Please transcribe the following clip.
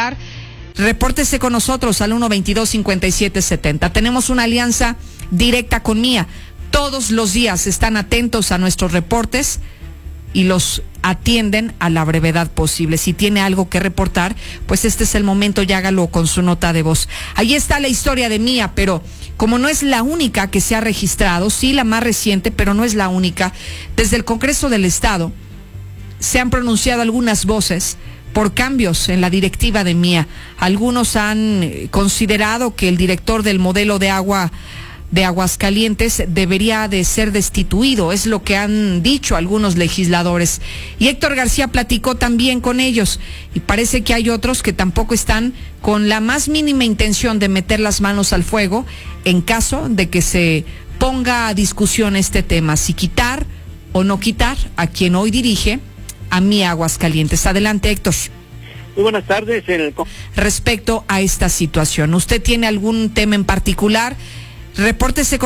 particular, repórtese con nosotros al 122-5770. Tenemos una alianza directa con Mía. Todos los días están atentos a nuestros reportes y los atienden a la brevedad posible. Si tiene algo que reportar, pues este es el momento, y hágalo con su nota de voz. Ahí está la historia de Mía, pero como no es la única que se ha registrado, sí la más reciente, pero no es la única, desde el Congreso del Estado se han pronunciado algunas voces por cambios en la directiva de Mía. Algunos han considerado que el director del modelo de agua de Aguascalientes debería de ser destituido, es lo que han dicho algunos legisladores. Y Héctor García platicó también con ellos, y parece que hay otros que tampoco están con la más mínima intención de meter las manos al fuego en caso de que se ponga a discusión este tema, si quitar o no quitar a quien hoy dirige a Mía Aguascalientes. Adelante, Héctor. Muy buenas tardes. Respecto a esta situación, ¿usted tiene algún tema en particular? Repórtese con